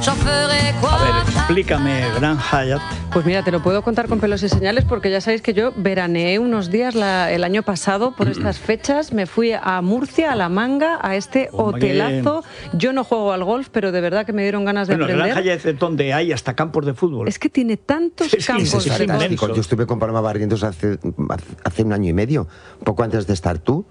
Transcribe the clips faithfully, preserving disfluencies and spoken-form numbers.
A ver, explícame, Gran Hyatt. Pues mira, te lo puedo contar con pelos y señales porque ya sabéis que yo veraneé unos días la, el año pasado por estas fechas. Me fui a Murcia, a La Manga, a este Hombre. hotelazo. Yo no juego al golf, pero de verdad que me dieron ganas de Bueno, aprender. Gran Hyatt es donde hay hasta campos de fútbol. Es que tiene tantos Sí, sí, campos sí, de sí, fútbol. inmenso. Yo estuve con Paloma Barrientos hace, hace un año y medio, poco antes de estar tú.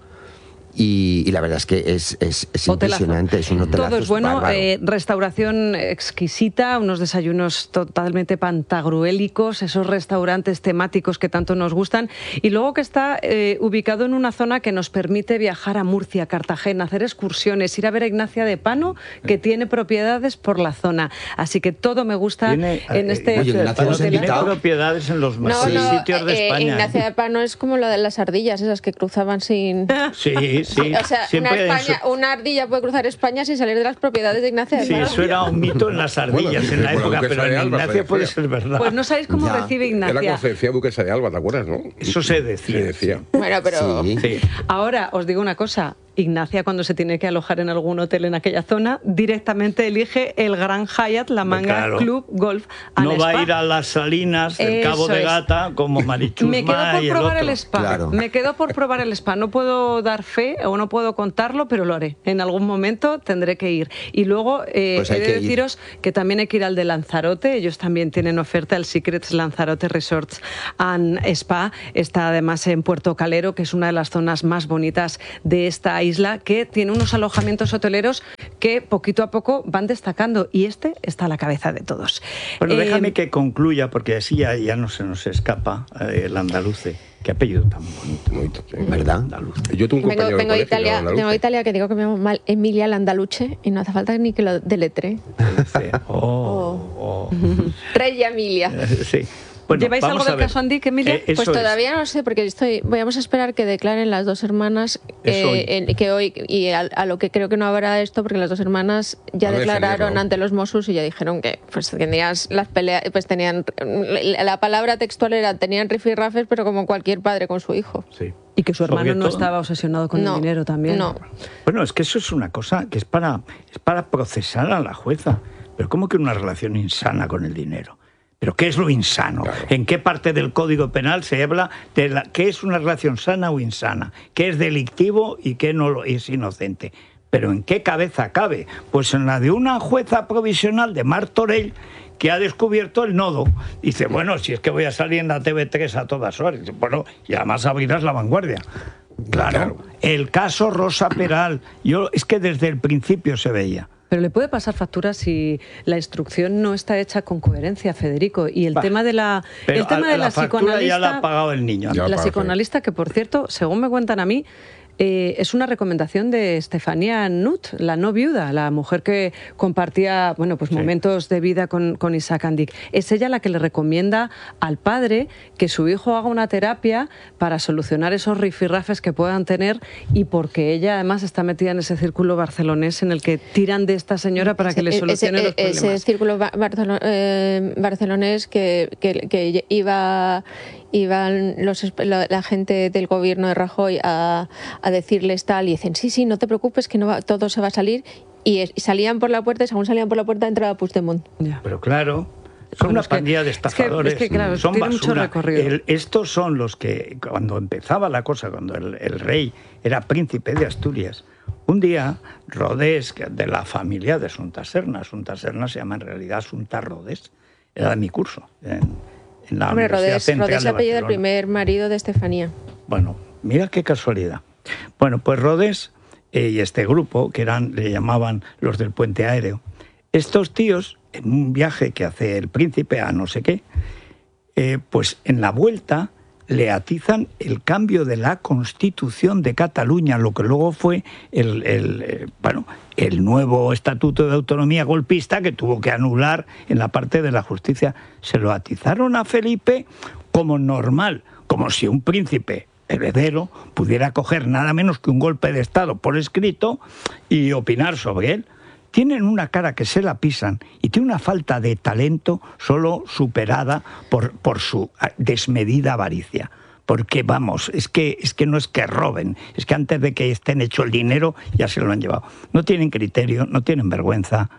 Y, y la verdad es que es, es, es impresionante, es un hotelazo. Todo es bueno, bárbaro. eh, restauración exquisita, unos desayunos totalmente pantagruélicos, esos restaurantes temáticos que tanto nos gustan, y luego que está eh, ubicado en una zona que nos permite viajar a Murcia, Cartagena, hacer excursiones, ir a ver a Ignacia de Pano, que tiene propiedades por la zona. Así que todo me gusta Tiene, en eh, este oye, Ignacia, ¿nos ha hotel. invitado? Tiene propiedades en los No, mejores no, sitios de eh, España. Ignacia ¿eh? de Pano es como lo de las ardillas, esas que cruzaban sin... Sí, sí. O sea, una, Siempre en España, su- una ardilla puede cruzar España sin salir de las propiedades de Ignacia de Sí, Pano. eso era un mito en las ardillas Bueno, en la bueno, época, Duquesa pero de en Alba Ignacia se puede decía. ser verdad. Pues no sabéis cómo Ya. recibe Era Ignacia. como se decía Duquesa de Alba, ¿te acuerdas, no? Eso se decía. Se decía. Bueno, pero... Sí. Sí. Ahora os digo una cosa, Ignacia cuando se tiene que alojar en algún hotel en aquella zona, directamente elige el Gran Hyatt La Manga Claro. Club Golf and No va a Spa. ir a las Salinas del Cabo Eso de es. Gata como Marichusma Me quedo por y el probar otro. el spa. Claro. Me quedo por probar el spa. No puedo dar fe o no puedo contarlo, pero lo haré. En algún momento tendré que ir. Y luego eh, Pues he hay de que ir. deciros que también hay que ir al de Lanzarote. Ellos también tienen oferta, el Secrets Lanzarote Resorts and Spa. Está además en Puerto Calero, que es una de las zonas más bonitas de esta isla, que tiene unos alojamientos hoteleros que poquito a poco van destacando. Y este está a la cabeza de todos. Bueno, Eh, déjame que concluya, porque así ya, ya no se nos escapa eh, el andaluce. Qué apellido tan bonito. Bonito, sí. ¿Verdad? Andaluce. Yo tuve un Vengo, compañero vengo, de de colegio, Italia, andaluz. vengo de Italia que digo que me llamo mal Emilia Landaluce y no hace falta ni que lo deletre. Dice, oh, oh. Rey Emilia. Eh, sí. Bueno, ¿Lleváis vamos algo a del ver. caso Andic, Emilia? Eh, eso Pues es. todavía no sé, porque estoy. Vamos a esperar que declaren las dos hermanas Es eh, hoy. en- que hoy y a, a lo que creo que no habrá esto, porque las dos hermanas ya No declararon defendieron. ante los Mossos y ya dijeron que pues tenías las peleas, pues tenían la palabra textual era tenían rifirrafes, pero como cualquier padre con su hijo. Sí. Y que su Sobre hermano no todo- estaba obsesionado con No, el dinero también. no. Bueno, es que eso es una cosa que es para, es para procesar a la jueza. Pero ¿cómo que una relación insana con el dinero? ¿Pero qué es lo insano? Claro. ¿En qué parte del Código Penal se habla de la, qué es una relación sana o insana? ¿Qué es delictivo y qué no lo es inocente? ¿Pero en qué cabeza cabe? Pues en la de una jueza provisional de Martorell que ha descubierto el nodo. Dice, bueno, si es que voy a salir en la T V tres a todas horas. Dice, bueno, y además abrirás La Vanguardia. Claro, Claro. el caso Rosa Peral. Yo, es que desde el principio se veía. Pero le puede pasar factura si la instrucción no está hecha con coherencia, Federico. Y el Bah, tema de la, Pero el tema a- de la la factura ya la ha psicoanalista, pagado el niño. Ya. la parece. psicoanalista que por cierto, según me cuentan a mí, eh, es una recomendación de Estefanía Nut, la no viuda, la mujer que compartía, bueno, pues Sí. momentos de vida con, con Isaac Andic. Es ella la que le recomienda al padre que su hijo haga una terapia para solucionar esos rifirrafes que puedan tener, y porque ella además está metida en ese círculo barcelonés en el que tiran de esta señora para que le Ese- solucione ese, los problemas. ese círculo ba- barcelo- eh, barcelonés que, que, que iba iban los, esp- la, la gente del gobierno de Rajoy a, a decirles tal y dicen sí, sí, no te preocupes que no va, todo se va a salir, y, es- y salían por la puerta y según salían por la puerta entraba Puigdemont. Ya. Pero claro, son Bueno, una es que- pandilla de es que- estafadores. es que, claro, son tiene mucho basura. recorrido. El- estos son los que, cuando empezaba la cosa, cuando el, el rey era príncipe de Asturias, un día Rodés, que de la familia de Asunta Serna, Asunta Serna se llama en realidad Asunta Rodés, era de mi curso, en, en la Hombre, Universidad Rodés, Central Rodés de apellido del Barcelona. primer marido de Estefanía. Bueno, mira qué casualidad. Bueno, pues Rodés eh, y este grupo, que eran, le llamaban los del puente aéreo, estos tíos, en un viaje que hace el príncipe a no sé qué, eh, pues en la vuelta le atizan el cambio de la Constitución de Cataluña, lo que luego fue el, el, eh, bueno, el nuevo Estatuto de Autonomía golpista que tuvo que anular en la parte de la justicia. Se lo atizaron a Felipe como normal, como si un príncipe heredero pudiera coger nada menos que un golpe de Estado por escrito y opinar sobre él. Tienen una cara que se la pisan y tiene una falta de talento solo superada por, por su desmedida avaricia. Porque, vamos, es que, es que no es que roben, es que antes de que estén hecho el dinero ya se lo han llevado. No tienen criterio, no tienen vergüenza,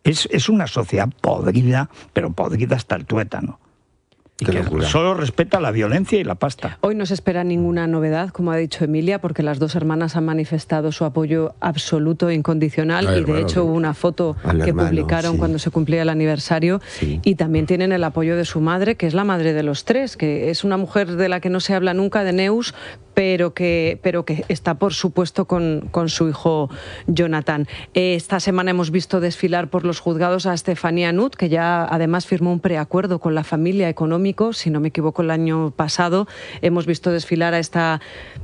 Es, es una sociedad podrida, pero podrida hasta el tuétano. Y que solo respeta la violencia y la pasta. Hoy no se espera ninguna novedad, como ha dicho Emilia, porque las dos hermanas han manifestado su apoyo absoluto e incondicional. Ay, y de hermano, hecho hubo una foto que hermano, publicaron sí. cuando se cumplía el aniversario. Sí. Y también tienen el apoyo de su madre, que es la madre de los tres, que es una mujer de la que no se habla nunca, de Neus, pero que, pero que está, por supuesto, con, con su hijo Jonathan. Esta semana hemos visto desfilar por los juzgados a Estefanía Nut, que ya además firmó un preacuerdo con la familia económico. Si no me equivoco, el año pasado hemos visto desfilar a esta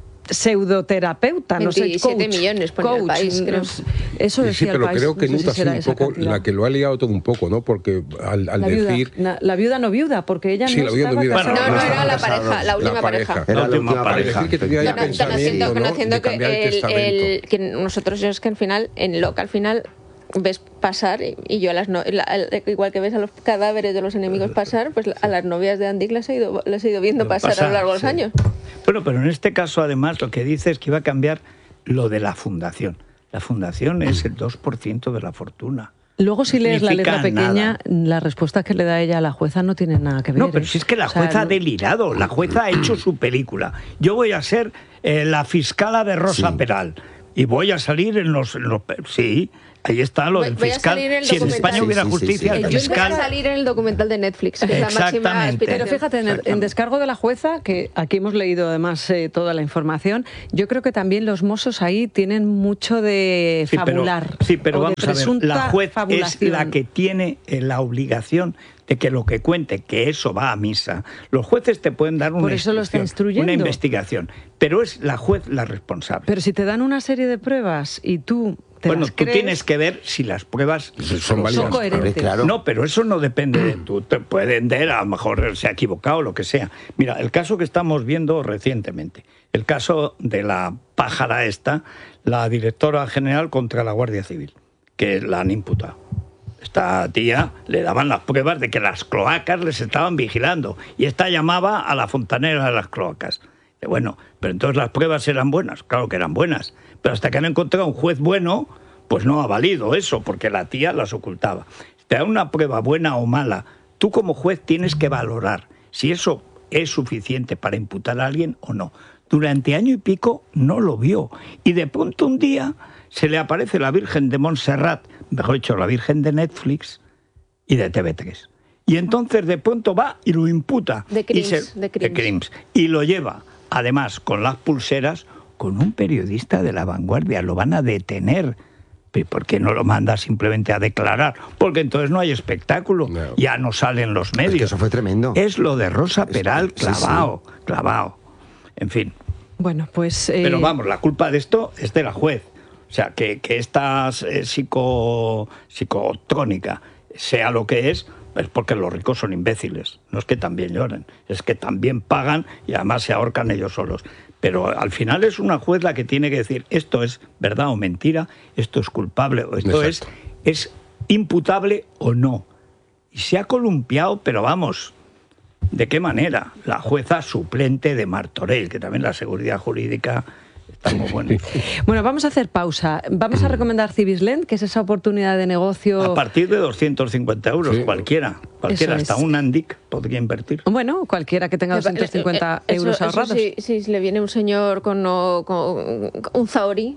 pseudoterapeuta, no sé, veintisiete millones por el país, creo. Eso decía sí, sí, pero el país. creo que no Nut sé ha si sido un poco cantidad. la que lo ha liado todo un poco, ¿no? Porque al, al la decir... Viuda, la viuda no viuda, porque ella sí, no la viuda estaba no, casada. no, no, no era la pareja, la última la pareja. pareja. Era la última pareja. Que tenía ya Están haciendo, pensamiento, ¿no? ¿no? haciendo de que, cambiar el el, testamento. el, que nosotros es que al final, en Loca, al final ves pasar, y yo a las no, la, igual que ves a los cadáveres de los enemigos pasar, pues a las novias de Andy las he ido, las he ido viendo pasar pasa, a lo largo de los sí. años. Bueno, pero en este caso además lo que dice es que iba a cambiar lo de la fundación. La fundación es el dos por ciento de la fortuna. Luego, si lees la letra pequeña, nada. la respuesta que le da ella a la jueza no tiene nada que ver. No, pero si es que la jueza o sea, ha delirado, la jueza ha hecho su película. Yo voy a ser eh, la fiscala de Rosa sí. Peral y voy a salir en los... En los sí, ahí está lo del fiscal. Si en España hubiera sí, justicia, sí, sí. el Yo fiscal... voy a salir en el documental de Netflix, que es la máxima aspiración. Pero fíjate, en, el, en descargo de la jueza, que aquí hemos leído además eh, toda la información, yo creo que también los mozos ahí tienen mucho de sí, fabular. Pero, sí, pero vamos a ver, la juez es la que tiene la obligación de que lo que cuente, que eso va a misa. Los jueces te pueden dar una, Por eso lo está instruyendo. una investigación, pero es la juez la responsable. Pero si te dan una serie de pruebas y tú te bueno, las tú crees, tienes que ver si las pruebas son, son coherentes. Claro. No, pero eso no depende de tú. Te pueden ver, a lo mejor se ha equivocado o lo que sea. Mira, el caso que estamos viendo recientemente, el caso de la pájara esta, la directora general contra la Guardia Civil, que la han imputado. Esta tía le daban las pruebas de que las cloacas les estaban vigilando y esta llamaba a la fontanera de las cloacas. Y bueno, pero entonces las pruebas eran buenas, claro que eran buenas, pero hasta que han encontrado un juez bueno, pues no ha valido eso, porque la tía las ocultaba. Te da una prueba buena o mala, tú como juez tienes que valorar si eso es suficiente para imputar a alguien o no. Durante año y pico no lo vio y de pronto un día se le aparece la Virgen de Montserrat, mejor dicho, la Virgen de Netflix y de T V tres. Y entonces de pronto va y lo imputa. De crims, y se, de crims. de crims. Y lo lleva, además, con las pulseras, con un periodista de La Vanguardia. Lo van a detener. ¿Por qué no lo manda simplemente a declarar? Porque entonces no hay espectáculo. No. Ya no salen los medios. Es que eso fue tremendo. Es lo de Rosa Peral clavado, sí, sí. clavado. En fin. Bueno, pues... Eh... Pero vamos, la culpa de esto es de la juez. O sea, que, que esta eh, psico, psicotrónica sea lo que es, es porque los ricos son imbéciles. No es que también lloren, es que también pagan y además se ahorcan ellos solos. Pero al final es una juez la que tiene que decir esto es verdad o mentira, esto es culpable o esto es, es imputable o no. Y se ha columpiado, pero vamos, ¿de qué manera? La jueza suplente de Martorell, que también la seguridad jurídica... Está muy bueno. Bueno, vamos a hacer pausa. Vamos a recomendar Civislend, que es esa oportunidad de negocio... A partir de doscientos cincuenta euros, sí. cualquiera. Cualquiera, hasta un Andic podría invertir. Bueno, cualquiera que tenga doscientos cincuenta eso, euros eso ahorrados. Sí, sí, si le viene un señor con, no, con un zaori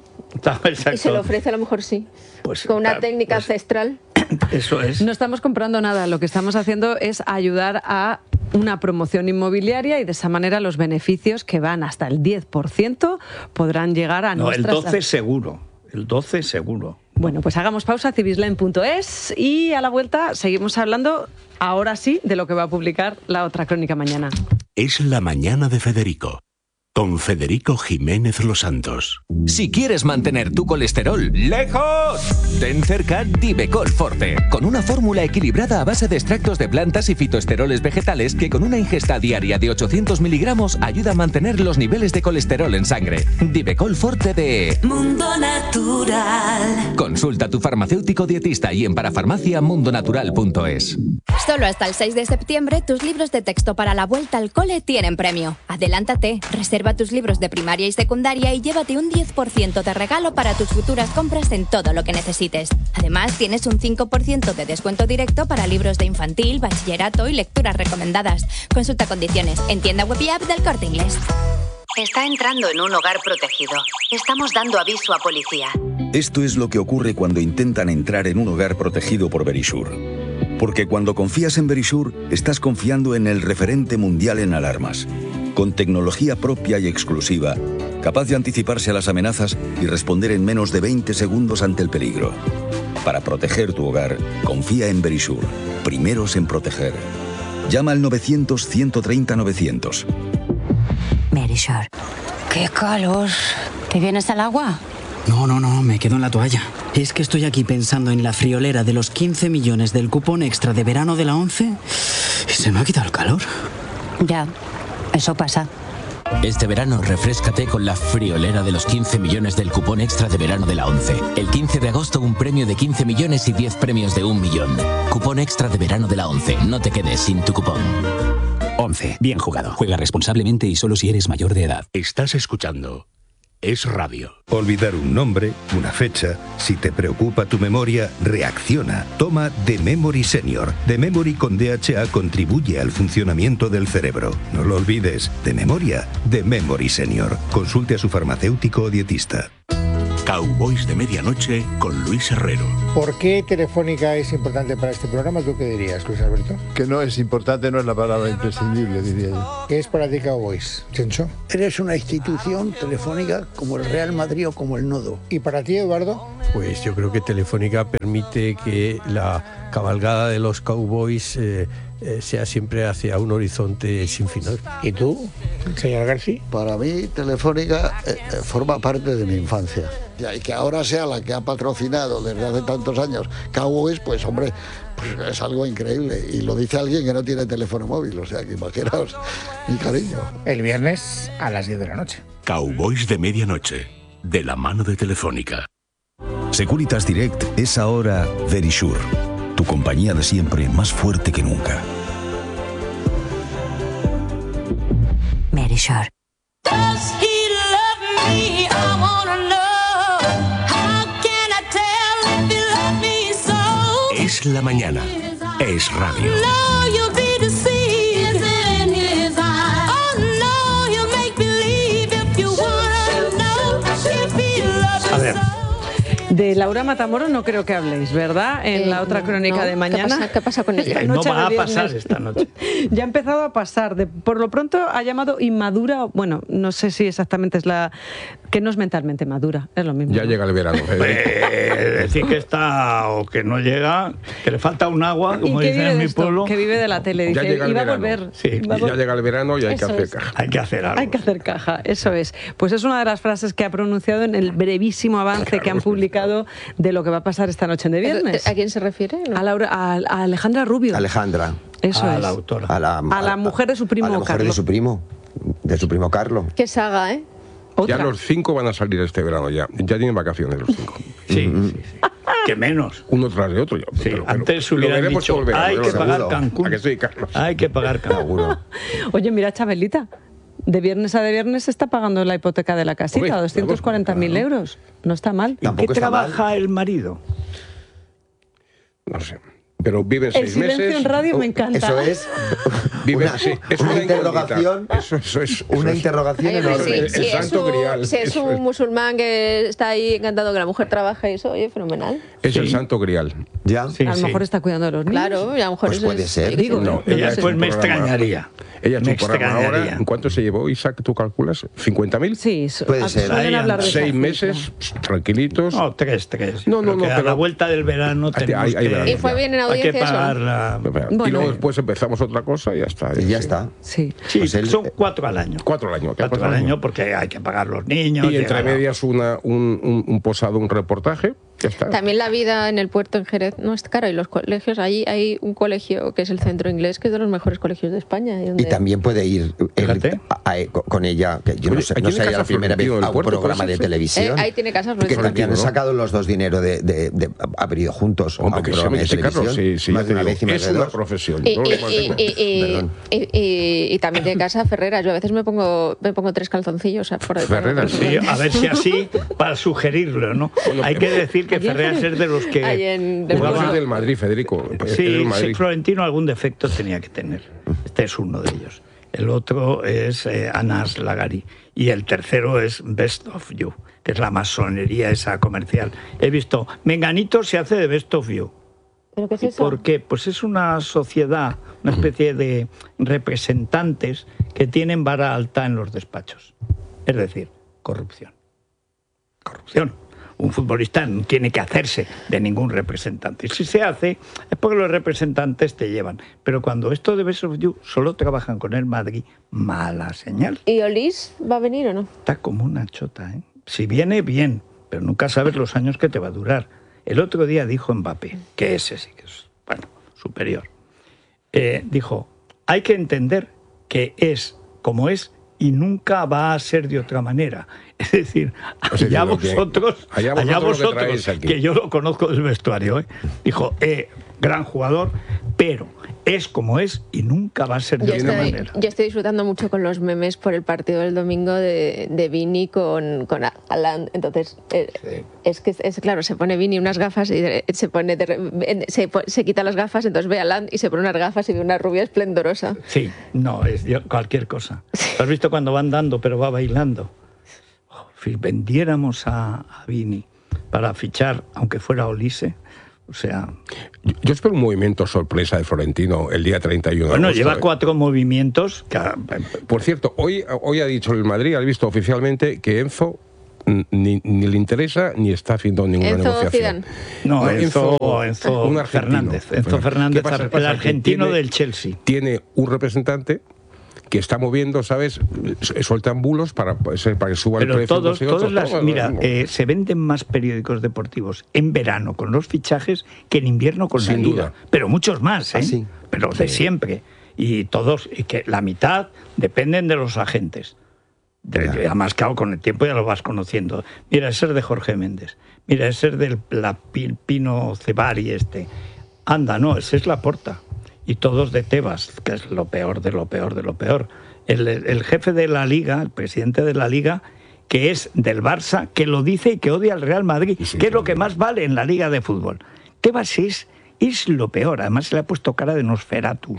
y se le ofrece, a lo mejor sí. Pues, con una claro, técnica pues, ancestral. Eso es. No estamos comprando nada, lo que estamos haciendo es ayudar a una promoción inmobiliaria y de esa manera los beneficios, que van hasta el diez por ciento, podrán llegar a no, nuestras... el doce seguro, el doce seguro. Bueno, pues hagamos pausa, civislend punto es, y a la vuelta seguimos hablando, ahora sí, de lo que va a publicar la otra crónica mañana. Es la mañana de Federico, con Federico Jiménez Los Santos. Si quieres mantener tu colesterol lejos, ten cerca Divecol Forte, con una fórmula equilibrada a base de extractos de plantas y fitoesteroles vegetales que con una ingesta diaria de ochocientos miligramos ayuda a mantener los niveles de colesterol en sangre. Divecol Forte de Mundo Natural. Consulta a tu farmacéutico dietista y en parafarmacia mundo natural punto es. Solo hasta el seis de septiembre, tus libros de texto para la vuelta al cole tienen premio. Adelántate, reserva tus libros de primaria y secundaria y llévate un diez por ciento de regalo para tus futuras compras en todo lo que necesites. Además, tienes un cinco por ciento de descuento directo para libros de infantil, bachillerato y lecturas recomendadas. Consulta condiciones en tienda web y app del Corte Inglés. Está entrando en un hogar protegido. Estamos dando aviso a policía. Esto es lo que ocurre cuando intentan entrar en un hogar protegido por Verisure. Porque cuando confías en Verisure, estás confiando en el referente mundial en alarmas. Con tecnología propia y exclusiva, capaz de anticiparse a las amenazas y responder en menos de veinte segundos ante el peligro. Para proteger tu hogar, confía en Verisure. Primeros en proteger. Llama al novecientos, ciento treinta, novecientos. Verisure. ¡Qué calor! ¿Te vienes al agua? No, no, no, me quedo en la toalla. Es que estoy aquí pensando en la friolera de los quince millones del cupón extra de verano de la ONCE y se me ha quitado el calor. Ya, eso pasa. Este verano refréscate con la friolera de los quince millones del cupón extra de verano de la ONCE. El quince de agosto un premio de quince millones y diez premios de un millón. Cupón extra de verano de la ONCE. No te quedes sin tu cupón. ONCE. Bien jugado. Juega responsablemente y solo si eres mayor de edad. Estás escuchando Es Radio. Olvidar un nombre, una fecha. Si te preocupa tu memoria, reacciona. Toma The Memory Senior. The Memory con D H A contribuye al funcionamiento del cerebro. No lo olvides. De memoria, The Memory Senior. Consulte a su farmacéutico o dietista. Cowboys de Medianoche con Luis Herrero. ¿Por qué Telefónica es importante para este programa? ¿Tú qué dirías, Luis Alberto? Que no es importante, no es la palabra imprescindible, diría yo. ¿Qué es para ti Cowboys, Chencho? Eres una institución telefónica como el Real Madrid o como el Nodo. ¿Y para ti, Eduardo? Pues yo creo que Telefónica permite que la cabalgada de los Cowboys eh, eh, sea siempre hacia un horizonte sin final. ¿Y tú, señor García? Para mí, Telefónica eh, eh, forma parte de mi infancia. Y que ahora sea la que ha patrocinado desde hace tantos años Cowboys, pues hombre, pues es algo increíble. Y lo dice alguien que no tiene teléfono móvil, o sea que imaginaos mi cariño. El viernes a las diez de la noche. Cowboys de Medianoche, de la mano de Telefónica. Securitas Direct es ahora Verisure, tu compañía de siempre más fuerte que nunca. Verisure. Es la mañana. Es radio. A ver. De Laura Matamoros no creo que habléis, ¿verdad? En eh, la otra crónica no, de mañana. ¿Qué pasa, qué pasa con esta noche? No va a pasar esta noche. Ya ha empezado a pasar. De, por lo pronto ha llamado inmadura, bueno, no sé si exactamente es la... que no es mentalmente madura, es lo mismo. Ya, ¿no? Llega el verano. Pues, decir que está o que no llega, que le falta un agua, como dicen en mi esto, pueblo. Que vive de la tele, dice, ya llega el iba verano. a volver. Sí. Va a vol- ya llega el verano y hay eso que hacer es. caja. Hay que hacer algo. Hay que hacer caja, eso es. Pues es una de las frases que ha pronunciado en el brevísimo avance claro, que han publicado de lo que va a pasar esta noche de viernes. ¿A quién se refiere? No. A, Laura, a, a Alejandra Rubio. Alejandra. Eso a es. la autora. A la, a la mujer de su primo a la mujer Carlos. de su primo, de su primo Carlos. Qué saga, ¿eh? ¿Otra? Ya los cinco van a salir este verano ya. Ya tienen vacaciones los cinco. Sí, mm-hmm. sí, sí. Que menos. Uno tras de otro. Ya. Sí, pero, antes pero, hubieran dicho, verano, hay que seguro. pagar Cancún. ¿A que sí, Carlos? Hay que pagar Cancún. Oye, mira, Chabelita. De viernes a de viernes se está pagando la hipoteca de la casita, Oye, doscientos cuarenta mil claro. euros. No está mal. ¿Y qué trabaja mal. el marido? No sé. Pero viven seis meses. El silencio en radio me encanta. Eso es. Viven, una, sí, es una, una interrogación. Eso, eso es. Una eso interrogación es. enorme. Sí, el, sí, el es santo un, grial. Si es un musulmán que está ahí encantado que la mujer trabaje y eso, oye, fenomenal. Es sí. el santo grial. ¿Ya? Sí, a lo sí. mejor está cuidando a los niños. Claro, y a lo mejor pues eso puede es, ser. Digo, no, ella después me extrañaría. Ella es me un programa ahora. ¿En cuánto se llevó, Isaac, tú calculas? ¿cincuenta mil? Sí, puede ser. Hablar de Seis meses, tranquilitos. No, tres, tres. No, no, no. A la vuelta del verano tenemos hay, hay, hay que... Y fue bien en audiencia hay que pagar la... Bueno. Y luego después empezamos otra cosa y ya está. Y ya está. Sí, sí pues él, son cuatro al año. Cuatro al año. Cuatro al año porque hay que pagar los niños. Y entre medias una, un, un, un posado, un reportaje. También la vida en el puerto en Jerez no es cara y los colegios, allí hay un colegio que es el Centro Inglés, que es de los mejores colegios de España. Y, donde... y también puede ir él, a, a, con ella, que yo no sé, no sería la primera vez, a un programa de televisión. Eh, ahí tiene casa que también han sacado los dos dinero de, de, de, de haber ido juntos a un programa de televisión. Carlos, sí, sí, más de una vez y más es de una dos. profesión. Y, no y, y, y, y, y, y también tiene casa Ferreras. Yo a veces me pongo, me pongo tres calzoncillos por ahí. Ferreras, sí, a ver si así, para sugerirlo, ¿no? Bueno, hay que decir que Ferreras es de los que... En... Jugaba... Es del Madrid, Federico. Sí, del Madrid. Sí, Florentino algún defecto tenía que tener. Este es uno de ellos. El otro es eh, Anas Lagari. Y el tercero es Best of You, que es la masonería esa comercial. He visto, Menganito se hace de Best of You. ¿Pero qué es eso? ¿Por qué? Pues es una sociedad, una especie de representantes que tienen vara alta en los despachos. Es decir, corrupción. Corrupción. Un futbolista no tiene que hacerse de ningún representante. Y si se hace, es porque los representantes te llevan. Pero cuando esto de Best of You solo trabajan con el Madrid, mala señal. ¿Y Olís va a venir o no? Está como una chota, ¿eh? Si viene, bien, pero nunca sabes los años que te va a durar. El otro día dijo Mbappé, que ese sí que es, bueno, superior. Eh, dijo, hay que entender que es como es y nunca va a ser de otra manera. Es decir, allá, allá vosotros, que, allá vosotros, allá vosotros que, que yo lo conozco del vestuario, ¿eh? Dijo, eh, gran jugador, pero es como es y nunca va a ser de yo otra estoy, manera. Yo estoy disfrutando mucho con los memes por el partido del domingo de, de Vini con, con Haaland. Entonces, eh, sí. es que es claro, se pone Vini unas gafas y se pone de, se, se quita las gafas, entonces ve a Haaland y se pone unas gafas y ve una rubia esplendorosa. Sí, no, es cualquier cosa. ¿Has visto cuando va andando pero va bailando? Oh, si vendiéramos a, a Vini para fichar, aunque fuera Olise, o sea... Yo, yo espero un movimiento sorpresa de Florentino el día treinta y uno bueno, de agosto. Bueno, lleva cuatro movimientos. Que... Por cierto, hoy, hoy ha dicho el Madrid, ha visto oficialmente que Enzo ni, ni le interesa ni está haciendo ninguna Enzo negociación. Zidane. No, Enzo, Enzo, Enzo un Fernández. Enzo Fernández, pasa, el argentino tiene, del Chelsea. Tiene un representante que está moviendo, ¿sabes? Sueltan bulos para, para que suba Pero el precio. Todos, todos las, todo, mira, eh, se venden más periódicos deportivos en verano con los fichajes que en invierno con Sin la liga. duda. Pero muchos más, ¿eh? ¿Ah, sí? Pero de sí. siempre. Y todos, y que la mitad dependen de los agentes. De, de, además, claro, con el tiempo ya lo vas conociendo. Mira, ese es de Jorge Méndez. Mira, ese es del la, Pino Cebari este. Anda, no, ese es Laporta. Y todos de Tebas, que es lo peor de lo peor de lo peor. El, el jefe de la Liga, el presidente de la Liga, que es del Barça, que lo dice y que odia al Real Madrid, sí, que es lo que más vale en la Liga de fútbol. Tebas es, es lo peor. Además se le ha puesto cara de Nosferatu.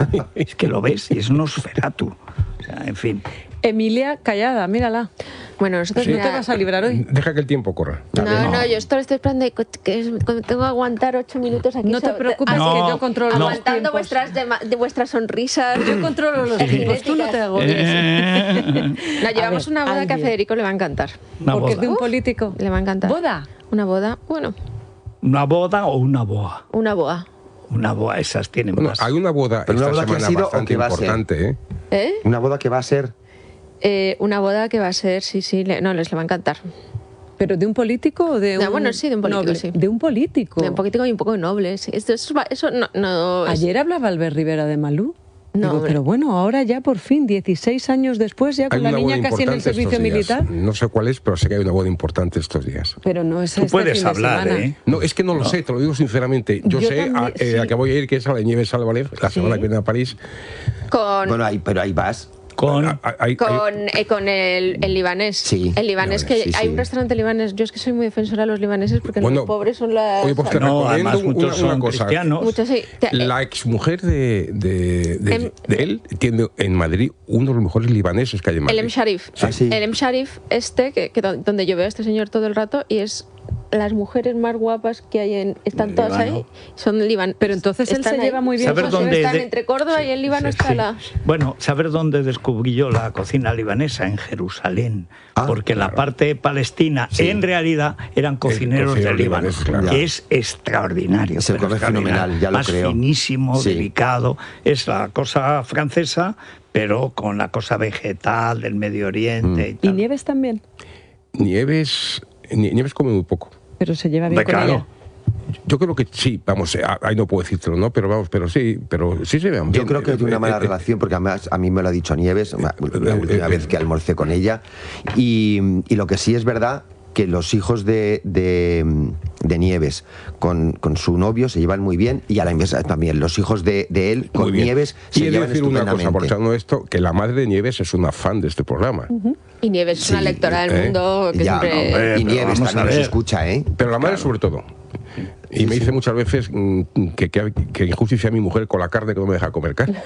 Es que lo ves y es Nosferatu. O sea, en fin. Emilia callada, mírala. Bueno, nosotros ¿Sí? mira, ¿No te vas a librar hoy? Deja que el tiempo corra. No, no, no, yo estoy, estoy esperando que tengo que aguantar ocho minutos aquí. No te preocupes, no, que yo controlo no. los Aguantando vuestras, de, de vuestras sonrisas. Yo controlo los tiempos, tú no te agobies. Eh, no, llevamos ver, una boda alguien. que a Federico le va a encantar. Una Porque boda. es de un político. Le va a encantar. ¿Boda? Una boda, bueno. ¿Una boda o una boa? Una boda. Una boda, esas tienen bueno, más. hay una boda Pero esta una boda semana que ha sido bastante o que va a importante, ser. ¿eh? ¿Eh? Una boda que va a ser... Eh, una boda que va a ser, sí, sí, le, no, les le va a encantar. ¿Pero de un político o de un No, bueno, sí, de un político, noble? sí. De un político. De un político y un poco noble, sí. Esto, eso, eso no... no es... Ayer hablaba Albert Rivera de Malú. No, Digo, pero bueno, ahora ya por fin, dieciséis años después, ya con Hay la una niña boda casi en el importante servicio estos días. militar. No sé cuál es, pero sé que hay una boda importante estos días. Pero no es Tú este puedes fin de hablar, semana. ¿eh? No, es que no lo No. sé, te lo digo sinceramente. Yo, Yo sé también, a, eh, sí. a que voy a ir, que es a la Nieves Álvarez, la Sí. semana que viene a París. Con... Bueno, ahí, pero ahí vas. Con... A- a- hay- Con, hay- eh, con el, el libanés. Sí, El libanés, que sí, hay sí. un restaurante libanés. Yo es que soy muy defensora de los libaneses porque Bueno, los pobres son las... oye, pues te No, recomiendo además muchos una, son una cosa. cristianos. Muchos sí. Te- La exmujer de, de, de, Em- de él tiene en Madrid uno de los mejores libaneses que hay en Madrid. El Em Sharif. Ah, sí. El Em Sharif este, que, que do- donde yo veo a este señor todo el rato, y es las mujeres más guapas que hay en... Están Del todas Líbano. ahí. Son Líbano. Pero entonces él Están se ahí. lleva muy bien ¿Saber con Son- dónde Están de- entre Córdoba y el Líbano Sí, está sí. la... Bueno, ¿saber dónde descubrí yo la cocina libanesa? En Jerusalén. Ah, porque la parte palestina, Sí. en realidad, eran cocineros cocinero del Líbano. libanés, claro. Es extraordinario. Se pero come extraordinario. fenomenal, ya lo Más creo. finísimo, Sí. delicado. Es la cosa francesa, pero con la cosa vegetal del Medio Oriente. Mm. Y ¿Y tal. Nieves también? Nieves, Nie- Nieves come muy poco. Pero se lleva bien de con claro. ella. Yo creo que sí, vamos, ahí no puedo decírtelo, ¿no? Pero vamos, pero sí, pero sí se vean bien. Yo creo que tiene una mala Eh, eh, relación, porque además a mí me lo ha dicho Nieves, la última vez que almorcé con ella, y, y lo que sí es verdad, que los hijos de, de, de Nieves con, con su novio se llevan muy bien, y a la inversa también, los hijos de, de él con Nieves se y he de llevan decir una cosa, estupendamente. aprovechando esto, que la madre de Nieves es una fan de este programa. Uh-huh. Y Nieves es Sí, una lectora del ¿eh? mundo que Ya, siempre... no, hombre, y Nieves también nos escucha, ¿eh? Pero la madre sobre todo. Y me dice muchas veces mm, que, que, que injusticia a mi mujer con la carne que no me deja comer carne.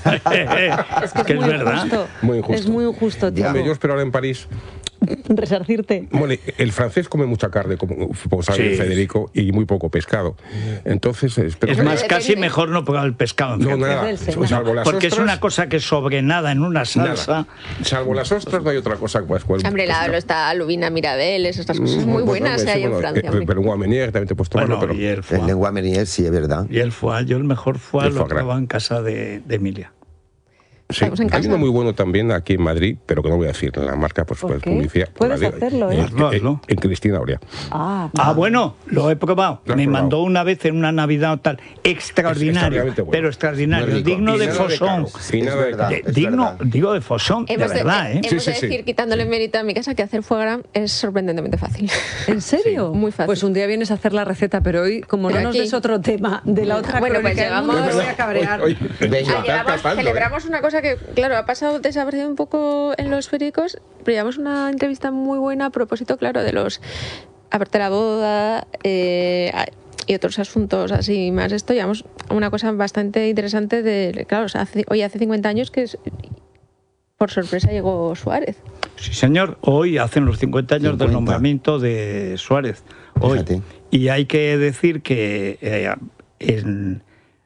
Es que es, Que es muy verdad. injusto. Muy injusto. Es muy injusto, tío. Hombre, yo espero ahora en París. Resarcirte. Bueno, el francés come mucha carne, como, como sabe Sí. Federico, y muy poco pescado. Entonces, espero Es que- más, casi mejor no probar el pescado en No, Francia. nada. Salvo las Porque es ostras, una cosa que sobre nada en una salsa. nada. Salvo las ostras, no hay otra cosa que puedas comer. Hombre, la, lo está Lubina Mirabel, estas cosas muy Bueno, buenas eso, hay en bueno, Francia. eh, hombre. pero en Guamenier también te puedes tomar. Bueno, pero y el El foie. lengua menier, sí, es verdad. Y el foie, yo el mejor foie El lo foie gras. probaba en casa de, de Emilia. sí. Estamos en Hay casa. uno muy bueno también aquí en Madrid, pero que no voy a decir la marca, por supuesto, qué? publicidad. Puedes Radio. hacerlo, ¿eh? Hazlo, hazlo. En Cristina Aurea. Ah, Ah, bueno, lo he probado. Lo has Me probado. mandó una vez en una Navidad o tal. Extraordinario. extraordinariamente bueno. Pero extraordinario. Muy rico. Digno Y de nada de Fosón. caro. Y nada de caro. De- es digno, verdad. digo de Fosón, de Hemos de, verdad, ¿eh? hemos Sí, de sí, sí. decir, quitándole mérito a mi casa, que hacer foie gras es sorprendentemente fácil. ¿en serio? Muy fácil. Pues un día vienes a hacer la receta, pero hoy, como Pero no nos aquí- des otro tema de la otra Bueno, pues crónica del llegamos- mundo, me voy a cabrear. Hoy- hoy- Venga. está Ah, llevamos- escapando, ¿eh? celebramos una cosa que, claro, ha pasado desapercibido un poco en los féricos, pero llevamos una entrevista muy buena a propósito, claro, de los... aparte de la boda eh, y otros asuntos así más, esto llevamos una cosa bastante interesante de, claro, o sea, hace- hoy hace cincuenta años que es- por sorpresa llegó Suárez. Sí, señor. Hoy hacen los cincuenta años del cincuenta. nombramiento de Suárez. Hoy. Fíjate. Y hay que decir que eh, en-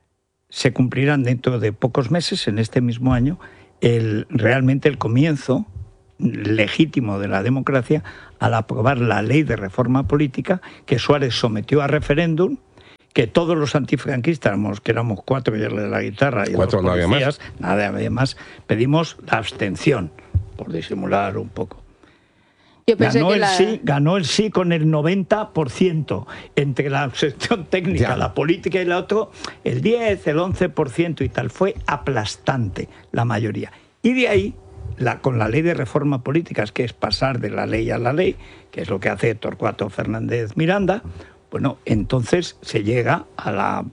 se cumplirán dentro de pocos meses, en este mismo año, el, realmente el comienzo legítimo de la democracia al aprobar la ley de reforma política que Suárez sometió a referéndum, que todos los antifranquistas, que éramos cuatro y él de la guitarra y Cuatro, los no había policías, nada había más, pedimos la abstención, por disimular un poco. Yo pensé Ganó que el, la... sí, ganó el sí con el noventa por ciento. Entre la abstención técnica, Ya. la política y la otra, el diez, el once por ciento y tal. Fue aplastante la mayoría. Y de ahí, la, con la ley de reforma política, que es pasar de la ley a la ley, que es lo que hace Torcuato Fernández Miranda, bueno, entonces se llega a la...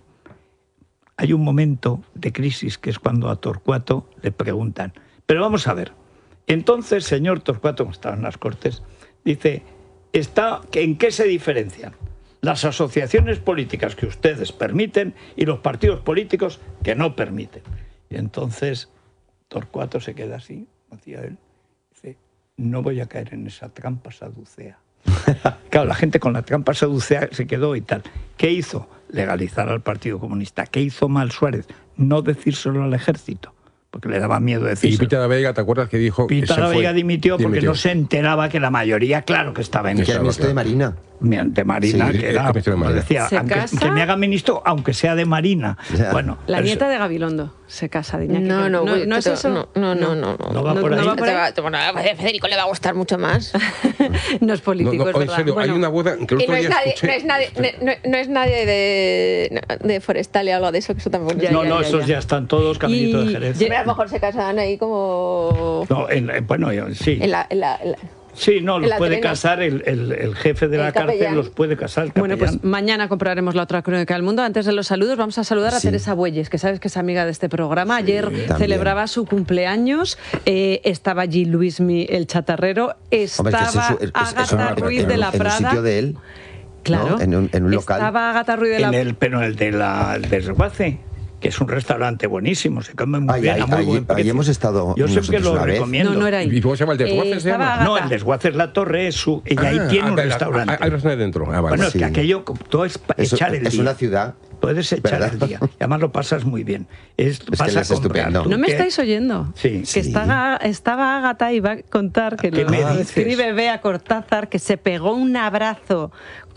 Hay un momento de crisis que es cuando a Torcuato le preguntan, pero vamos a ver, entonces, señor Torcuato, como estaba en las Cortes, dice, está, ¿en qué se diferencian las asociaciones políticas que ustedes permiten y los partidos políticos que no permiten? Y entonces Torcuato se queda así, decía él, dice, no voy a caer en esa trampa saducea. Claro, la gente con la trampa saducea se quedó y tal. ¿Qué hizo? Legalizar al Partido Comunista. ¿Qué hizo mal Suárez? No decírselo al ejército, porque le daba miedo Y decírselo. Pita de Vega, ¿te acuerdas que dijo? que Pita se la fue? Vega dimitió porque Dimitió. no se enteraba que la mayoría, claro que estaba en Que eso. era ministro de Marina. De Marina, Sí, que era, el ministro de como Marina. decía, ¿Se aunque- casa? que me haga ministro, aunque sea de Marina. Ya. Bueno, La eso- nieta de Gabilondo se casa, Iñaki. No, no, no, uy, ¿no es pero- eso? No, no, no, no. No va por ahí. va por ahí. Bueno, a Federico le va a gustar mucho más. No es político, No, no, es en verdad. serio, hay Bueno, una boda que el Y otro no es día nadie, escuché. no es nadie, no, no es nadie de, de Forestal y algo de eso, que eso tampoco es. Ya, no, ya, no, ya, esos ya. ya están todos caminito Y- de Jerez. Hombre, a lo mejor se casan ahí como... No, en- en- bueno, yo- sí. En la, en la, en la- Sí, no, los el puede Ateneo. casar el, el- el jefe de El la cárcel, capellán. los puede casar el Bueno, capellán. pues mañana compraremos la otra crónica del mundo. Antes de los saludos, vamos a saludar a Sí. Teresa Bueyes, que sabes que es amiga de este programa. Ayer también. celebraba su cumpleaños. eh, estaba allí Luismi el chatarrero. Hombre, es que Estaba ese es su- es- es- Ágata es un- Ruiz en de un- la en un Prada. sitio de él, Claro. ¿no? En un- en un local. Estaba Ágata Ruiz de la En el, pero el de la el Desguace, que es un restaurante buenísimo, se come muy Ay, bien, ay, a muy ay, buen ahí precio. hemos estado Yo siempre nosotros lo una vez. recomiendo. No, no era ahí. ¿Y cómo se llama el Desguace? Eh, se llama? estaba Ágata. No, el Desguace es la torre, es su, ella ahí Ah, tiene ah, un vale, restaurante. Hay restaurante dentro. Ah, vale. Bueno, es sí. que aquello, todo es pa- Eso- echar el es día. una ciudad. Puedes echar ¿Verdad? el día. Y además lo pasas muy bien. Es, que vas él a es comprar estupendo. tú No me que- estáis oyendo. Sí. Que Sí. estaba, estaba Ágata y va a contar que ¿Qué lo me dices? escribe Bea Cortázar, que se pegó un abrazo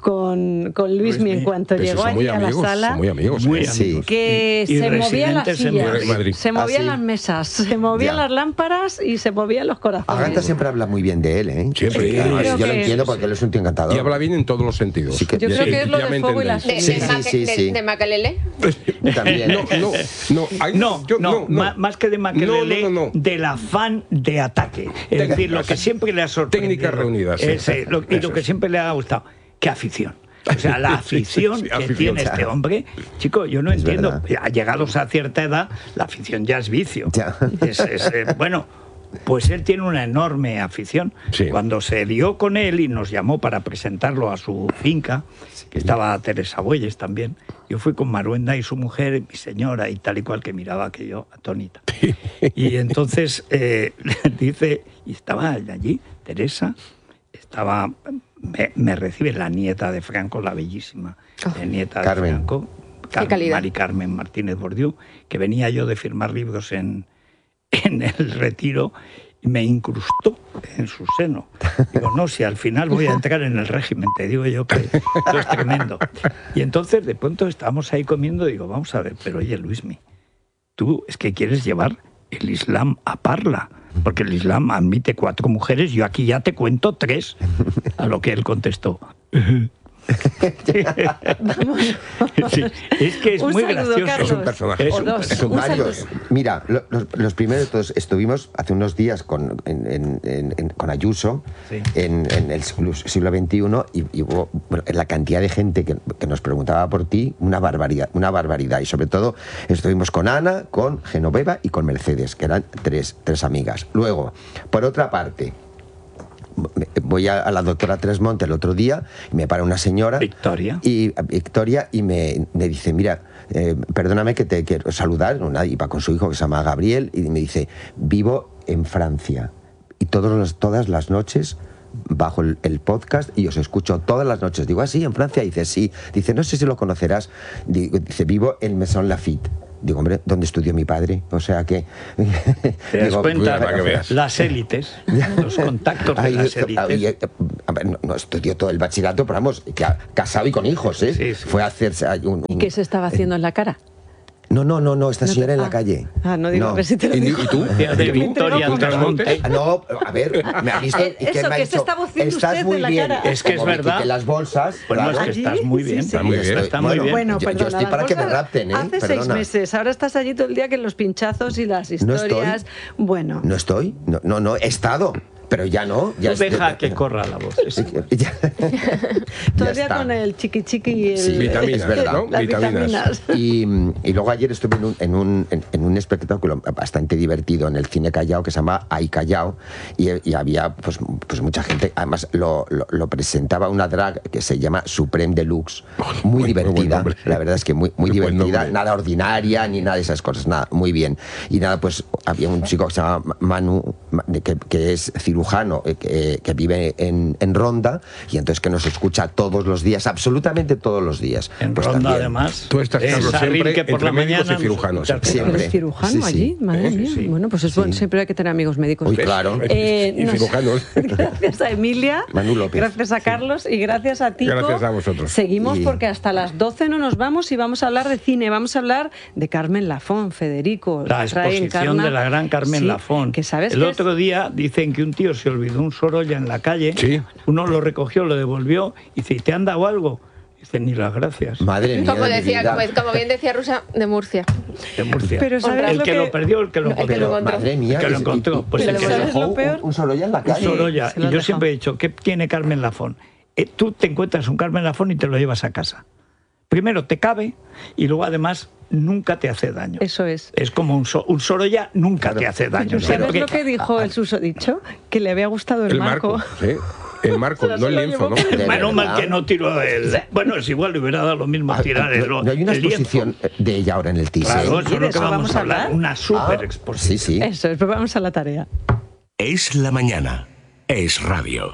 con, con Luismi en cuanto Pero llegó son muy allí a la amigos, sala. son muy amigos, Muy ¿eh? amigos. Que Y se movían las residentes en sillas, Madrid. se movían ¿Ah, sí? las mesas, se movían Ya. las lámparas y se movían los corazones. Agatha siempre habla muy bien de él, ¿eh? Siempre. Sí, además, creo yo lo que- entiendo porque él es un tío encantador. Y habla bien en todos los sentidos. Sí que- Yo Sí, creo que es lo ya de me fuego y la entendéis. De, Sí, de, sí, Maca- sí, de- sí. de Makalele. También. No, no, no, hay- No, yo- no, ma- más que de Makelele, No, no, no, no. del afán de ataque. Es Técnicas. decir, lo que siempre le ha sorprendido. Técnicas reunidas, sí. Ese, lo- y Eso lo que es. siempre le ha gustado. ¡Qué afición! O sea, la afición Sí, sí, que afición. tiene este hombre, chico, yo no Es entiendo. verdad. Llegados a cierta edad, la afición ya es vicio. Ya. Es- es, eh, bueno, pues él tiene una enorme afición. Sí. Cuando se lió con él y nos llamó para presentarlo a su finca, que estaba Teresa Bueyes también, yo fui con Maruenda y su mujer, mi señora y tal y cual, que miraba aquello atónita. Y entonces eh, dice, y estaba allí, Teresa, estaba, me, me recibe la nieta de Franco, la bellísima eh, nieta Carmen. de Franco, Carmen, calidad. Mari Carmen Martínez Bordiú, que venía yo de firmar libros en, en el Retiro y me incrustó en su seno. Digo, no, si al final voy a entrar en el régimen, te digo yo que esto es tremendo. Y entonces de pronto estábamos ahí comiendo y digo, vamos a ver, pero oye, Luismi, tú es que quieres llevar el Islam a Parla, porque el Islam admite cuatro mujeres, yo aquí ya te cuento tres. A lo que él contestó. Sí, es que es Un muy saludo, gracioso. Carlos. Es un personaje. Es O un dos. personaje. Un Varios. saludo. Mira, lo- los, los primeros de todos estuvimos hace unos días con, en- en- en- en- con Ayuso Sí. en, en el siglo siglo veintiuno y, y hubo bueno, la cantidad de gente que, que nos preguntaba por ti, una barbaridad, una barbaridad. Y sobre todo estuvimos con Ana, con Genoveva y con Mercedes, que eran tres, tres amigas. Luego, por otra parte, voy a, a la doctora Tresmonte el otro día y me para una señora Victoria y Victoria y me, me dice, mira, eh, perdóname que te quiero saludar, una iba con su hijo que se llama Gabriel y me dice, vivo en Francia y todos los, todas las noches bajo el, el podcast y os escucho todas las noches. Digo, ¿ah, sí, en Francia? Y dice, sí. Dice, no sé si lo conocerás. Digo, dice, vivo en Maison Lafitte. Digo, hombre, ¿dónde estudió mi padre? O sea que... Te das digo, cuenta, para que veas. las élites, los contactos de Ay, las ay, élites. a ver, no, no estudió todo el bachillerato, pero vamos, que ha casado y con hijos, ¿eh? Sí, sí. Fue a hacerse ahí un... ¿Y un- qué se estaba haciendo en la cara? No, no, no, no, esta No te- señora en la ah. calle. Ah, no digo, a ver si te lo ¿Y, digo. y tú? Tía de ¿Y tú? Victoria ¿Tú te has Tresmonte. montado? Ah, no, a ver, me ha visto Eh, y que eso, me ha que se dicho, estaba haciendo estás usted muy en la bien. cara. Es que es Como me verdad. quité las bolsas, Bueno, claro. es que Allí, estás muy sí, bien. sí, Está muy bien. Está muy Bueno, bien. Bueno, yo- yo perdona, estoy las para que me bolsas rapten, ¿eh? Hace seis Perdona. meses, ahora estás allí todo el día que los pinchazos y las No estoy. historias. Bueno, No estoy, no, no, no, he estado, pero ya no. Ya Tú es- deja que corra la voz. Sí, ya- ya todavía está. con el chiqui chiqui y el, Sí, Vitaminas, es verdad. ¿no? las Vitaminas. vitaminas. Y, y luego ayer estuve en un, en, un, en, en un espectáculo bastante divertido en el Cine Callao que se llama Ay Callao y, y había pues, pues mucha gente, además lo, lo, lo presentaba una drag que se llama Supreme Deluxe, muy Muy- muy buen divertida, nombre. la verdad es que muy, muy Qué buen divertida, nombre. nada ordinaria ni nada de esas cosas, nada, muy bien. Y nada, pues había un chico que se llama Manu, que, que es cirujano, eh, que, que vive en, en Ronda y entonces que nos escucha todos los días, absolutamente todos los días. En Pues Ronda, también. además. Tú estás, es Carlos, Sarrín siempre que por entre la médicos mañana y cirujanos. nos- ¿Pero eres cirujano Sí, sí. allí? Madre Sí, mía. sí. Bueno, pues es bueno, siempre hay que tener amigos médicos. Uy, claro. Eh, Y nos- cirujanos. Gracias a Emilia, Manu López. gracias a Carlos y gracias a Tico. Gracias a vosotros. Seguimos Y- porque hasta las doce no nos vamos y vamos a hablar de cine. Vamos a hablar de Carmen Lafón, Federico. La trae exposición encarna- de la gran Carmen Sí, Lafón. Que sabes El que otro es- día dicen que un tío se olvidó un Sorolla en la calle. Sí. Uno lo recogió, lo devolvió y dice, ¿te han dado algo? Dice, ni las gracias. Madre mía. Como, de mi decía, vida. como, como bien decía Rusa, de Murcia. De Murcia. Pero ¿sabes el lo que, que- lo perdió, el que lo No, el que encontró. lo encontró. Madre mía. El que lo y- encontró. y- Pues y el se que lo dejó lo peor? un, un Sorolla en la Un calle. Sorolla. se lo Y yo has siempre he dejado. dicho, ¿qué tiene Carmen Lafón? Eh, tú te encuentras un Carmen Lafón y te lo llevas a casa. Primero te cabe y luego además nunca te hace daño. Eso es. Es como un, so- un Sorolla nunca te hace daño. ¿Sabes siempre. lo que dijo el susodicho? Que le había gustado el, El marco, sí. El marco, Se no el lo lienzo, ¿no? llevó. De Menos mal verdad. que no tiró el... Bueno, es igual, le hubiera dado lo mismo Ah, tirar el, no, no hay una el lienzo. exposición de ella ahora en el Thyssen. Claro, Sí, eso de es lo eso que vamos vamos a a hablar. hablar. Una super Ah, exposición. sí, sí. Eso es, pues vamos a la tarea. Es la mañana. Es radio.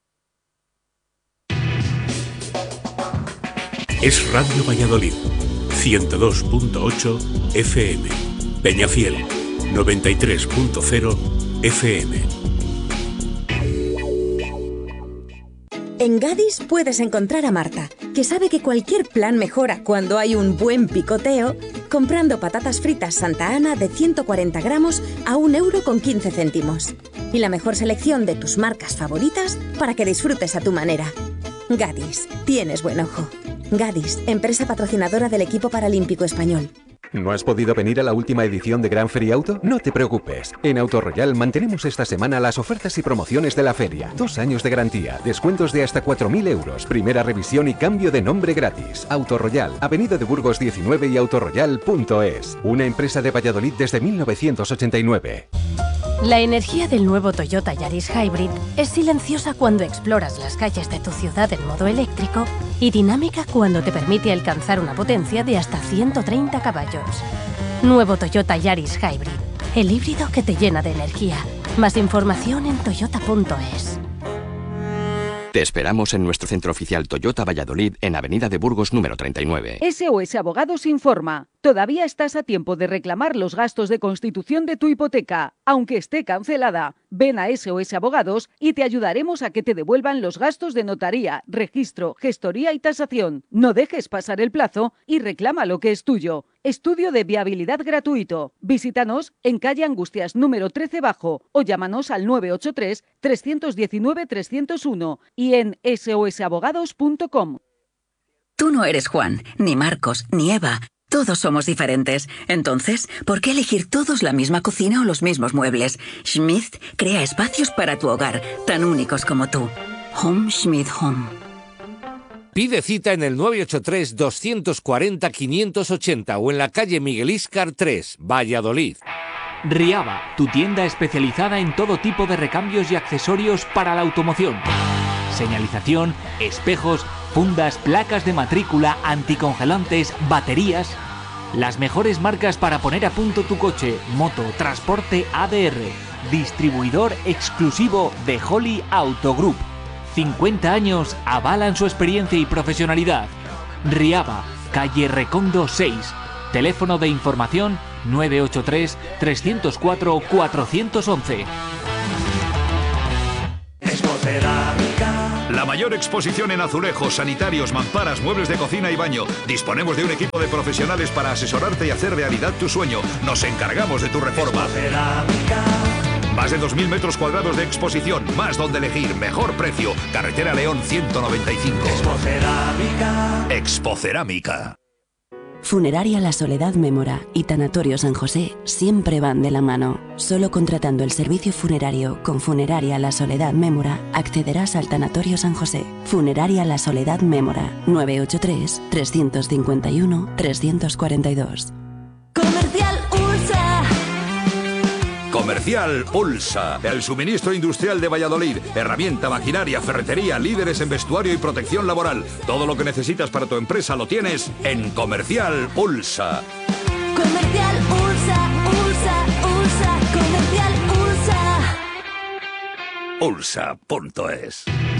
Es Radio Valladolid. ciento dos punto ocho F M. Peñafiel. noventa y tres punto cero F M. En Gadis puedes encontrar a Marta, que sabe que cualquier plan mejora cuando hay un buen picoteo, comprando patatas fritas Santa Ana de ciento cuarenta gramos a un euro con quince céntimos. Y la mejor selección de tus marcas favoritas para que disfrutes a tu manera. Gadis, tienes buen ojo. Gadis, empresa patrocinadora del equipo paralímpico español. ¿No has podido venir a la última edición de Gran Feria Auto? No te preocupes. En Autoroyal mantenemos esta semana las ofertas y promociones de la feria. Dos años de garantía, descuentos de hasta cuatro mil euros, primera revisión y cambio de nombre gratis. Autoroyal, Avenida de Burgos diecinueve y autoroyal punto es. Una empresa de Valladolid desde mil novecientos ochenta y nueve. La energía del nuevo Toyota Yaris Hybrid es silenciosa cuando exploras las calles de tu ciudad en modo eléctrico y dinámica cuando te permite alcanzar una potencia de hasta ciento treinta caballos. Nuevo Toyota Yaris Hybrid, el híbrido que te llena de energía. Más información en toyota punto es. Te esperamos en nuestro centro oficial Toyota Valladolid en Avenida de Burgos número treinta y nueve. S O S Abogados informa. Todavía estás a tiempo de reclamar los gastos de constitución de tu hipoteca, aunque esté cancelada. Ven a S O S Abogados y te ayudaremos a que te devuelvan los gastos de notaría, registro, gestoría y tasación. No dejes pasar el plazo y reclama lo que es tuyo. Estudio de viabilidad gratuito. Visítanos en calle Angustias número trece bajo o llámanos al nueve ocho tres, tres uno nueve, tres cero uno y en s o s abogados punto com. Tú no eres Juan, ni Marcos, ni Eva. Todos somos diferentes. Entonces, ¿por qué elegir todos la misma cocina o los mismos muebles? Schmidt crea espacios para tu hogar, tan únicos como tú. Home Schmidt Home. Pide cita en el nueve ocho tres, dos cuatro cero, cinco ocho cero o en la calle Miguel Íscar tres, Valladolid. Riaba, tu tienda especializada en todo tipo de recambios y accesorios para la automoción. Señalización, espejos, fundas, placas de matrícula, anticongelantes, baterías. Las mejores marcas para poner a punto tu coche, moto, transporte A D R. Distribuidor exclusivo de Holly Auto Group. cincuenta años avalan su experiencia y profesionalidad. Riaba, calle Recondo seis. Teléfono de información nueve ocho tres, tres cero cuatro, cuatro uno uno. La mayor exposición en azulejos, sanitarios, mamparas, muebles de cocina y baño. Disponemos de un equipo de profesionales para asesorarte y hacer realidad tu sueño. Nos encargamos de tu reforma. Más de dos mil metros cuadrados de exposición, más donde elegir, mejor precio. Carretera León ciento noventa y cinco. Expocerámica. Expocerámica. Funeraria La Soledad Mémora y Tanatorio San José siempre van de la mano. Solo contratando el servicio funerario con Funeraria La Soledad Mémora accederás al Tanatorio San José. Funeraria La Soledad Mémora, nueve ocho tres, tres cinco uno, tres cuatro dos. Comercial Ursa. Comercial Ulsa, el suministro industrial de Valladolid. Herramienta, maquinaria, ferretería, líderes en vestuario y protección laboral. Todo lo que necesitas para tu empresa lo tienes en Comercial Ulsa. Comercial Ursa, Ursa, Ursa, Comercial Ursa. Ulsa punto es.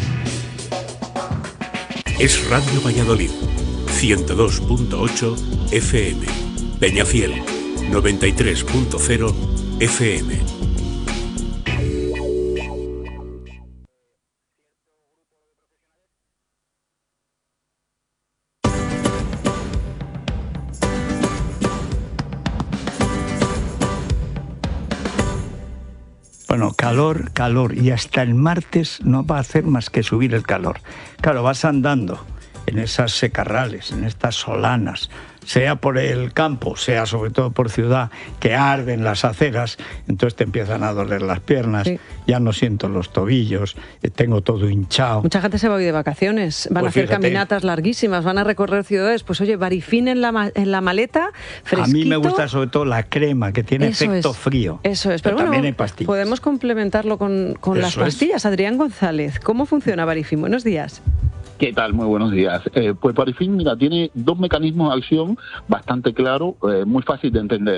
Es Radio Valladolid, ciento dos punto ocho F M. Peñafiel, noventa y tres punto cero F M. Bueno, calor, calor, y hasta el martes no va a hacer más que subir el calor. Claro, vas andando en esas secarrales, en estas solanas, sea por el campo, sea sobre todo por ciudad, que arden las aceras, entonces te empiezan a doler las piernas, sí. Ya no siento los tobillos, tengo todo hinchado. Mucha gente se va hoy de vacaciones, van pues a hacer fíjate, caminatas larguísimas, van a recorrer ciudades, pues oye, Varifin en la, en la maleta, fresquito. A mí me gusta sobre todo la crema, que tiene eso efecto es, frío. Eso es, pero, pero bueno, también hay pastillas. Podemos complementarlo con, con las pastillas. Es. Adrián González, ¿cómo funciona Varifin? Buenos días. ¿Qué tal? Muy buenos días. Eh, pues Varifin, mira, tiene dos mecanismos de acción bastante claros, eh, muy fácil de entender.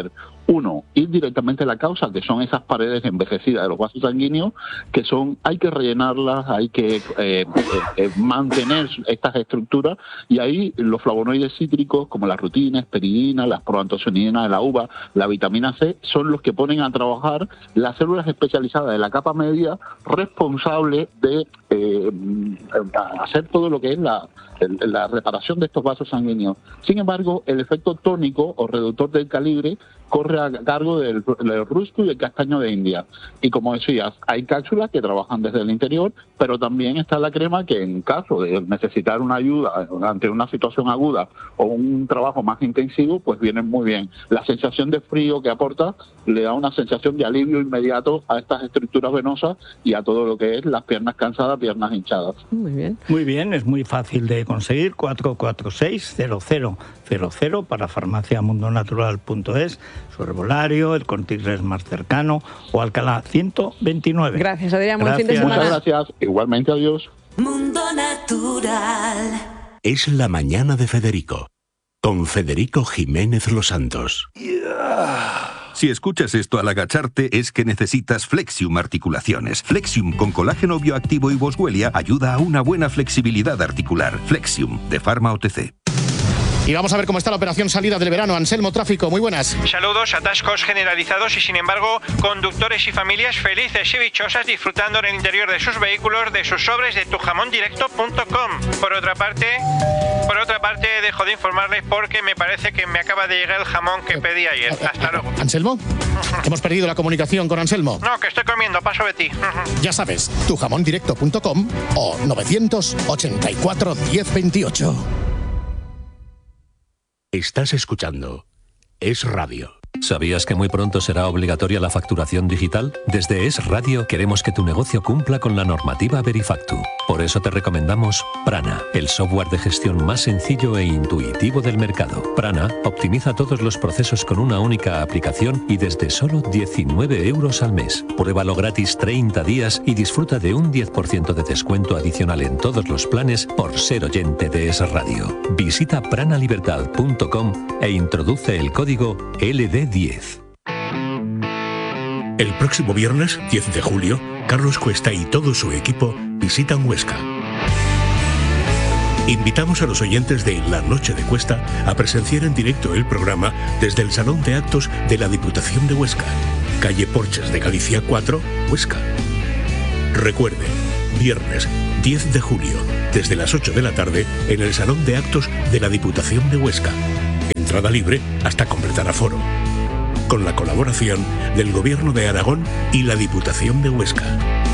Uno, ir directamente a la causa, que son esas paredes envejecidas de los vasos sanguíneos, que son, hay que rellenarlas, hay que eh, eh, mantener estas estructuras, y ahí los flavonoides cítricos, como la rutina, esperidina, las proantocianinas de la uva, la vitamina C, son los que ponen a trabajar las células especializadas de la capa media, responsables de eh, hacer todo lo que es la, la reparación de estos vasos sanguíneos. Sin embargo, el efecto tónico o reductor del calibre corre a cargo del, del rusco y del castaño de India. Y como decías, hay cápsulas que trabajan desde el interior, pero también está la crema que en caso de necesitar una ayuda ante una situación aguda o un trabajo más intensivo, pues vienen muy bien. La sensación de frío que aporta le da una sensación de alivio inmediato a estas estructuras venosas y a todo lo que es las piernas cansadas, piernas hinchadas. Muy bien. Muy bien, es muy fácil de conseguir. Cuatro cuatro seis cero cero cero cero para farmacia mundo natural punto es, su herbolario, el Corte Inglés más cercano o Alcalá ciento veintinueve. Gracias, Adrián. Buen fin de semana. Muchas gracias. Igualmente, adiós. Mundo Natural. Es la mañana de Federico, con Federico Jiménez Los Santos. Si escuchas esto al agacharte es que necesitas Flexium Articulaciones. Flexium con colágeno bioactivo y boswellia ayuda a una buena flexibilidad articular. Flexium, de Pharma O T C. Y vamos a ver cómo está la operación salida del verano. Anselmo Tráfico, muy buenas. Saludos, atascos generalizados y sin embargo conductores y familias felices y dichosas disfrutando en el interior de sus vehículos de sus sobres de tu jamón directo punto com. Por otra parte, por otra parte dejo de informarles porque me parece que me acaba de llegar el jamón que pedí ayer. Hasta luego. ¿Anselmo? Hemos perdido la comunicación con Anselmo. No, que estoy comiendo, paso de ti. Ya sabes, tu jamón directo punto com o novecientos ochenta y cuatro diez veintiocho. Estás escuchando Es Radio. ¿Sabías que muy pronto será obligatoria la facturación digital? Desde Es Radio queremos que tu negocio cumpla con la normativa Verifactu. Por eso te recomendamos Prana, el software de gestión más sencillo e intuitivo del mercado. Prana optimiza todos los procesos con una única aplicación y desde solo diecinueve euros al mes. Pruébalo gratis treinta días y disfruta de un diez por ciento de descuento adicional en todos los planes por ser oyente de Es Radio. Visita prana libertad punto com e introduce el código L D diez. El próximo viernes, diez de julio, Carlos Cuesta y todo su equipo visitan Huesca. Invitamos a los oyentes de La Noche de Cuesta a presenciar en directo el programa desde el Salón de Actos de la Diputación de Huesca, calle Porches de Galicia cuatro, Huesca. Recuerden, viernes diez de julio, desde las ocho de la tarde, en el Salón de Actos de la Diputación de Huesca. Entrada libre hasta completar aforo. Con la colaboración del Gobierno de Aragón y la Diputación de Huesca.